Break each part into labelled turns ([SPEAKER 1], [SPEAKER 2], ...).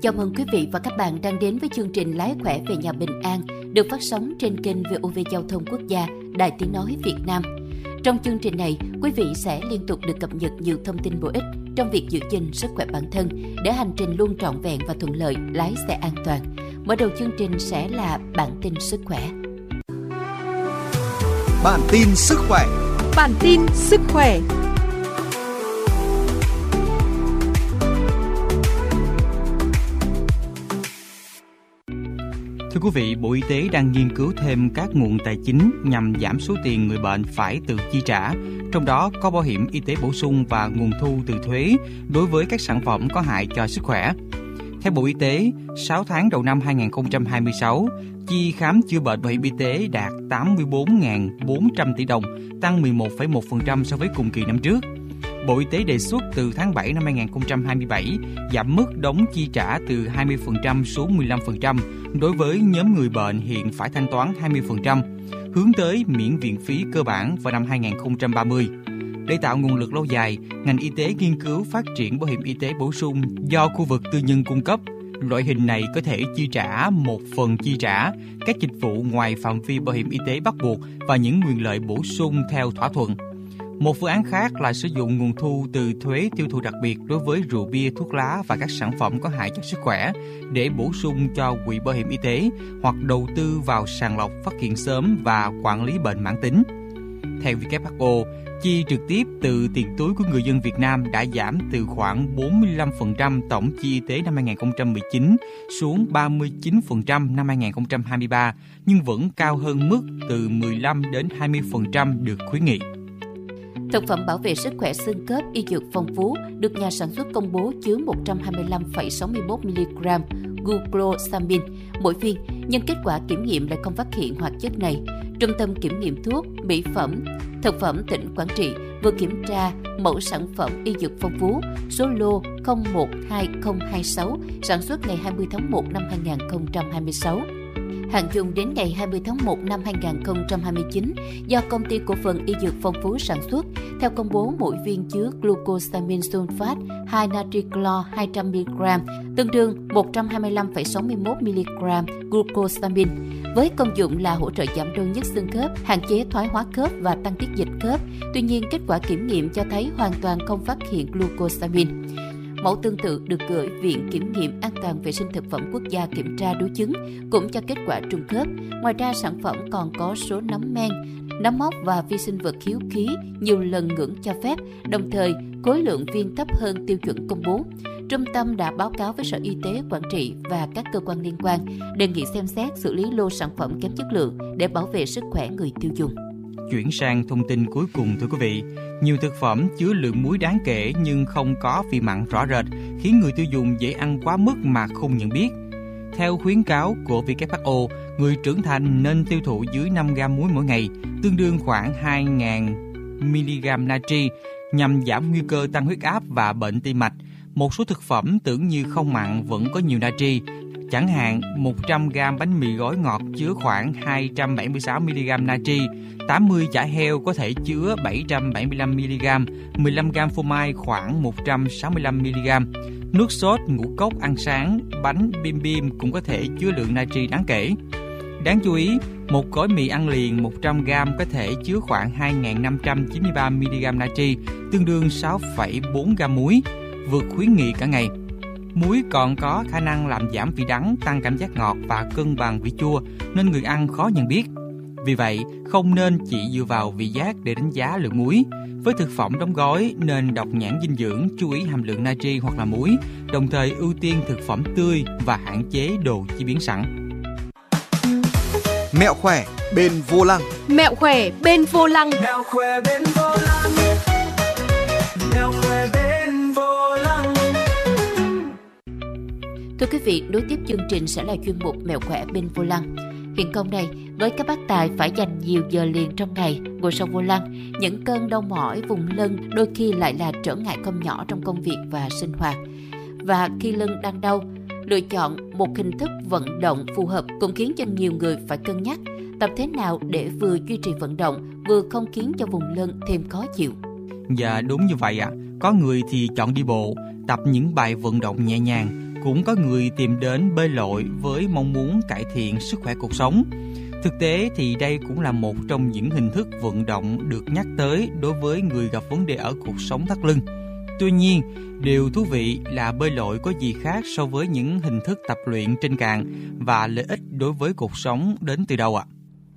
[SPEAKER 1] Chào mừng quý vị và các bạn đang đến với chương trình Lái khỏe về nhà bình an được phát sóng trên kênh VOV Giao thông Quốc gia, Đài Tiếng nói Việt Nam. Trong chương trình này, quý vị sẽ liên tục được cập nhật nhiều thông tin bổ ích trong việc giữ gìn sức khỏe bản thân để hành trình luôn trọn vẹn và thuận lợi, lái xe an toàn. Mở đầu chương trình sẽ là bản tin sức khỏe.
[SPEAKER 2] Bản tin sức khỏe.
[SPEAKER 3] Bản tin sức khỏe.
[SPEAKER 4] Thưa quý vị, Bộ Y tế đang nghiên cứu thêm các nguồn tài chính nhằm giảm số tiền người bệnh phải tự chi trả, trong đó có bảo hiểm y tế bổ sung và nguồn thu từ thuế đối với các sản phẩm có hại cho sức khỏe. Theo Bộ Y tế, 6 tháng đầu năm 2026, chi khám chữa bệnh bảo hiểm y tế đạt 84.400 tỷ đồng, tăng 11,1% so với cùng kỳ năm trước. Bộ Y tế đề xuất từ tháng 7 năm 2027 giảm mức đóng chi trả từ 20% xuống 15% đối với nhóm người bệnh hiện phải thanh toán 20%, hướng tới miễn viện phí cơ bản vào năm 2030. Để tạo nguồn lực lâu dài, ngành y tế nghiên cứu phát triển bảo hiểm y tế bổ sung do khu vực tư nhân cung cấp. Loại hình này có thể chi trả một phần chi trả các dịch vụ ngoài phạm vi bảo hiểm y tế bắt buộc và những quyền lợi bổ sung theo thỏa thuận. Một phương án khác là sử dụng nguồn thu từ thuế tiêu thụ đặc biệt đối với rượu bia, thuốc lá và các sản phẩm có hại cho sức khỏe để bổ sung cho quỹ bảo hiểm y tế hoặc đầu tư vào sàng lọc, phát hiện sớm và quản lý bệnh mãn tính. Theo WHO, chi trực tiếp từ tiền túi của người dân Việt Nam đã giảm từ khoảng 45% tổng chi y tế năm 2019 xuống 39% năm 2023, nhưng vẫn cao hơn mức từ 15 đến 20% được khuyến nghị.
[SPEAKER 1] Thực phẩm bảo vệ sức khỏe xương khớp y dược phong phú được nhà sản xuất công bố chứa 125,61mg glucosamine mỗi viên, nhưng kết quả kiểm nghiệm lại không phát hiện hoạt chất này. Trung tâm Kiểm nghiệm Thuốc, Mỹ phẩm, Thực phẩm tỉnh Quảng Trị vừa kiểm tra mẫu sản phẩm y dược phong phú số lô 012026 sản xuất ngày 20 tháng 1 năm 2026. Hạn dùng đến ngày 20 tháng 1 năm 2029 do Công ty Cổ phần Y Dược Phong Phú sản xuất. Theo công bố, mỗi viên chứa glucosamine sulfate 2 natri clo 200mg, tương đương 125,61mg glucosamine, với công dụng là hỗ trợ giảm đau nhức xương khớp, hạn chế thoái hóa khớp và tăng tiết dịch khớp. Tuy nhiên, kết quả kiểm nghiệm cho thấy hoàn toàn không phát hiện glucosamine. Mẫu tương tự được gửi Viện Kiểm nghiệm An toàn Vệ sinh Thực phẩm Quốc gia kiểm tra đối chứng, cũng cho kết quả trùng khớp. Ngoài ra, sản phẩm còn có số nấm men, nấm mốc và vi sinh vật hiếu khí nhiều lần ngưỡng cho phép, đồng thời khối lượng viên thấp hơn tiêu chuẩn công bố. Trung tâm đã báo cáo với Sở Y tế Quảng Trị và các cơ quan liên quan, đề nghị xem xét xử lý lô sản phẩm kém chất lượng để bảo vệ sức khỏe người tiêu dùng.
[SPEAKER 4] Chuyển sang thông tin cuối cùng, thưa quý vị. Nhiều thực phẩm chứa lượng muối đáng kể nhưng không có vị mặn rõ rệt, khiến người tiêu dùng dễ ăn quá mức mà không nhận biết. Theo khuyến cáo của WHO, người trưởng thành nên tiêu thụ dưới 5 gam muối mỗi ngày, tương đương khoảng 2.000mg natri, nhằm giảm nguy cơ tăng huyết áp và bệnh tim mạch. Một số thực phẩm tưởng như không mặn vẫn có nhiều natri. Chẳng hạn, 100g bánh mì gói ngọt chứa khoảng 276mg natri, 80 chả heo có thể chứa 775mg, 15g phô mai khoảng 165mg. Nước sốt, ngũ cốc ăn sáng, bánh bim bim cũng có thể chứa lượng natri đáng kể. Đáng chú ý, một gói mì ăn liền 100g có thể chứa khoảng 2.593mg natri, tương đương 6,4g muối, vượt khuyến nghị cả ngày. Muối còn có khả năng làm giảm vị đắng, tăng cảm giác ngọt và cân bằng vị chua, nên người ăn khó nhận biết. Vì vậy, không nên chỉ dựa vào vị giác để đánh giá lượng muối. Với thực phẩm đóng gói, nên đọc nhãn dinh dưỡng, chú ý hàm lượng natri hoặc là muối, đồng thời ưu tiên thực phẩm tươi và hạn chế đồ chế biến sẵn.
[SPEAKER 2] Mẹo khỏe bên vô lăng.
[SPEAKER 3] Mẹo khỏe bên vô lăng.
[SPEAKER 5] Mẹo khỏe bên vô lăng. Mẹo khỏe bên vô lăng.
[SPEAKER 1] Thưa quý vị, nối tiếp chương trình sẽ là chuyên mục Mẹo khỏe bên vô lăng. Hiện công này, với các bác tài phải dành nhiều giờ liền trong ngày ngồi sau vô lăng, những cơn đau mỏi vùng lưng đôi khi lại là trở ngại không nhỏ trong công việc và sinh hoạt. Và khi lưng đang đau, lựa chọn một hình thức vận động phù hợp cũng khiến cho nhiều người phải cân nhắc tập thế nào để vừa duy trì vận động, vừa không khiến cho vùng lưng thêm khó chịu.
[SPEAKER 4] Dạ đúng như vậy ạ. Có người thì chọn đi bộ, tập những bài vận động nhẹ nhàng, cũng có người tìm đến bơi lội với mong muốn cải thiện sức khỏe cuộc sống. Thực tế thì đây cũng là một trong những hình thức vận động được nhắc tới đối với người gặp vấn đề ở cuộc sống thắt lưng. Tuy nhiên, điều thú vị là bơi lội có gì khác so với những hình thức tập luyện trên cạn, và lợi ích đối với cuộc sống đến từ đâu ạ?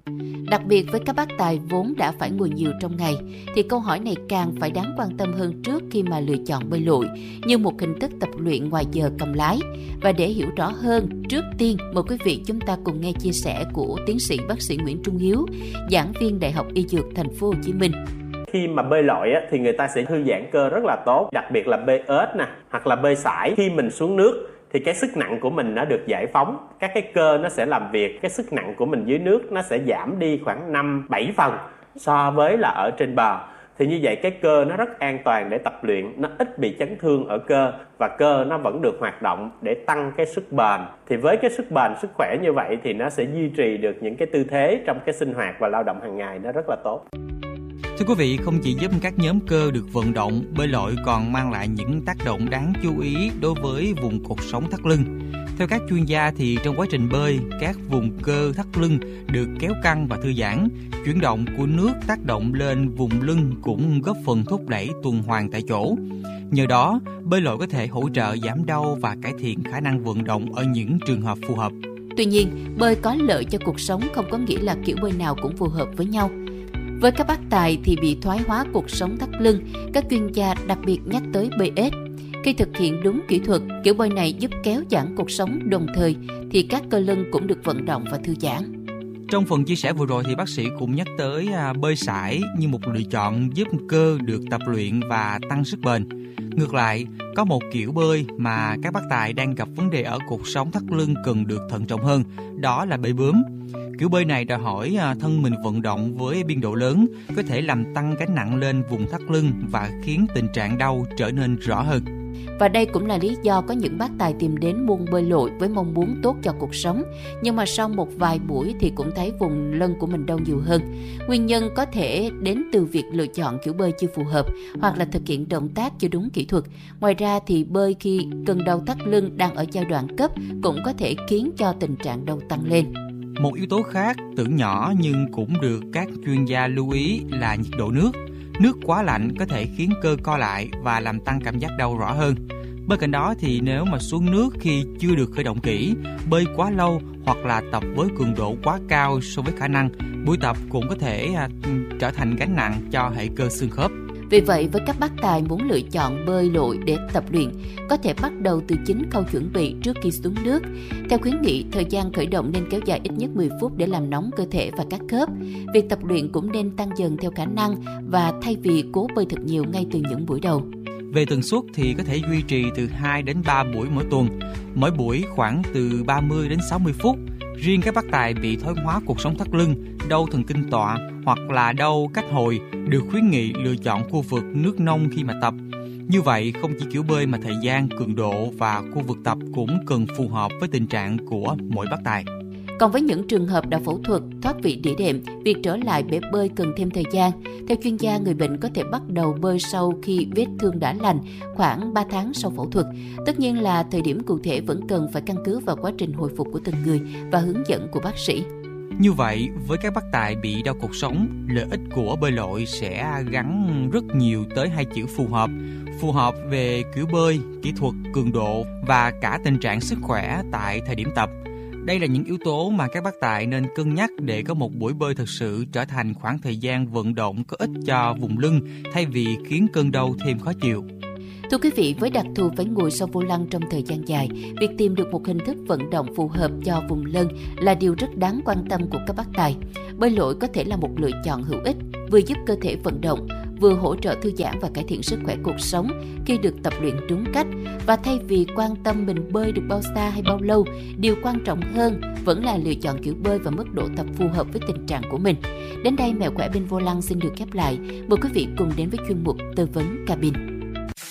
[SPEAKER 1] Đặc biệt với các bác tài vốn đã phải ngồi nhiều trong ngày, thì câu hỏi này càng phải đáng quan tâm hơn trước khi mà lựa chọn bơi lội như một hình thức tập luyện ngoài giờ cầm lái. Và để hiểu rõ hơn, trước tiên mời quý vị chúng ta cùng nghe chia sẻ của tiến sĩ bác sĩ Nguyễn Trung Hiếu, giảng viên Đại học Y Dược Thành phố Hồ Chí Minh.
[SPEAKER 6] Khi mà bơi lội thì người ta sẽ thư giãn cơ rất là tốt, đặc biệt là bơi ếch nè, hoặc là bơi sải. Khi mình xuống nước thì cái sức nặng của mình nó được giải phóng, các cái cơ nó sẽ làm việc, cái sức nặng của mình dưới nước nó sẽ giảm đi khoảng 5-7 phần so với là ở trên bờ. Thì như vậy cái cơ nó rất an toàn để tập luyện, nó ít bị chấn thương ở cơ và cơ nó vẫn được hoạt động để tăng cái sức bền. Thì với cái sức bền, sức khỏe như vậy thì nó sẽ duy trì được những cái tư thế trong cái sinh hoạt và lao động hàng ngày nó rất là tốt.
[SPEAKER 4] Thưa quý vị, không chỉ giúp các nhóm cơ được vận động, bơi lội còn mang lại những tác động đáng chú ý đối với vùng cột sống thắt lưng. Theo các chuyên gia thì trong quá trình bơi, các vùng cơ thắt lưng được kéo căng và thư giãn. Chuyển động của nước tác động lên vùng lưng cũng góp phần thúc đẩy tuần hoàn tại chỗ. Nhờ đó, bơi lội có thể hỗ trợ giảm đau và cải thiện khả năng vận động ở những trường hợp phù hợp.
[SPEAKER 1] Tuy nhiên, bơi có lợi cho cuộc sống không có nghĩa là kiểu bơi nào cũng phù hợp với nhau. Với các bác tài thì bị thoái hóa cột sống thắt lưng, các chuyên gia đặc biệt nhắc tới bơi ếch. Khi thực hiện đúng kỹ thuật, kiểu bơi này giúp kéo giãn cột sống đồng thời thì các cơ lưng cũng được vận động và thư giãn.
[SPEAKER 4] Trong phần chia sẻ vừa rồi thì bác sĩ cũng nhắc tới bơi sải như một lựa chọn giúp cơ được tập luyện và tăng sức bền. Ngược lại, có một kiểu bơi mà các bác tài đang gặp vấn đề ở cột sống thắt lưng cần được thận trọng hơn, đó là bơi bướm. Kiểu bơi này đòi hỏi thân mình vận động với biên độ lớn, có thể làm tăng gánh nặng lên vùng thắt lưng và khiến tình trạng đau trở nên rõ hơn.
[SPEAKER 1] Và đây cũng là lý do có những bác tài tìm đến môn bơi lội với mong muốn tốt cho cuộc sống, nhưng mà sau một vài buổi thì cũng thấy vùng lưng của mình đau nhiều hơn. Nguyên nhân có thể đến từ việc lựa chọn kiểu bơi chưa phù hợp hoặc là thực hiện động tác chưa đúng kỹ thuật. Ngoài ra thì bơi khi cơn đau thắt lưng đang ở giai đoạn cấp cũng có thể khiến cho tình trạng đau tăng lên.
[SPEAKER 4] Một yếu tố khác tưởng nhỏ nhưng cũng được các chuyên gia lưu ý là nhiệt độ nước. Nước quá lạnh có thể khiến cơ co lại và làm tăng cảm giác đau rõ hơn. Bên cạnh đó thì nếu mà xuống nước khi chưa được khởi động kỹ, bơi quá lâu hoặc là tập với cường độ quá cao so với khả năng, buổi tập cũng có thể trở thành gánh nặng cho hệ cơ xương khớp.
[SPEAKER 1] Vì vậy, với các bác tài muốn lựa chọn bơi lội để tập luyện, có thể bắt đầu từ chính khâu chuẩn bị trước khi xuống nước. Theo khuyến nghị, thời gian khởi động nên kéo dài ít nhất 10 phút để làm nóng cơ thể và các khớp. Việc tập luyện cũng nên tăng dần theo khả năng và thay vì cố bơi thật nhiều ngay từ những buổi đầu.
[SPEAKER 4] Về tần suất thì có thể duy trì từ 2 đến 3 buổi mỗi tuần, mỗi buổi khoảng từ 30 đến 60 phút. Riêng các bác tài bị thoái hóa cột sống thắt lưng, đau thần kinh tọa hoặc là đau cách hồi được khuyến nghị lựa chọn khu vực nước nông khi mà tập. Như vậy, không chỉ kiểu bơi mà thời gian, cường độ và khu vực tập cũng cần phù hợp với tình trạng của mỗi bác tài.
[SPEAKER 1] Còn với những trường hợp đã phẫu thuật, thoát vị đĩa đệm, việc trở lại bể bơi cần thêm thời gian. Theo chuyên gia, người bệnh có thể bắt đầu bơi sau khi vết thương đã lành, khoảng 3 tháng sau phẫu thuật. Tất nhiên là thời điểm cụ thể vẫn cần phải căn cứ vào quá trình hồi phục của từng người và hướng dẫn của bác sĩ.
[SPEAKER 4] Như vậy, với các bác tài bị đau cột sống, lợi ích của bơi lội sẽ gắn rất nhiều tới hai chữ phù hợp. Phù hợp về kiểu bơi, kỹ thuật, cường độ và cả tình trạng sức khỏe tại thời điểm tập. Đây là những yếu tố mà các bác tài nên cân nhắc để có một buổi bơi thực sự trở thành khoảng thời gian vận động có ích cho vùng lưng thay vì khiến cơn đau thêm khó chịu.
[SPEAKER 1] Thưa quý vị, với đặc thù phải ngồi sau vô lăng trong thời gian dài, việc tìm được một hình thức vận động phù hợp cho vùng lưng là điều rất đáng quan tâm của các bác tài. Bơi lội có thể là một lựa chọn hữu ích, vừa giúp cơ thể vận động, vừa hỗ trợ thư giãn và cải thiện sức khỏe cuộc sống khi được tập luyện đúng cách. Và thay vì quan tâm mình bơi được bao xa hay bao lâu, điều quan trọng hơn vẫn là lựa chọn kiểu bơi và mức độ tập phù hợp với tình trạng của mình. Đến đây, Mẹo Khỏe bên vô lăng xin được khép lại. Mời quý vị cùng đến với chuyên mục tư vấn cabin.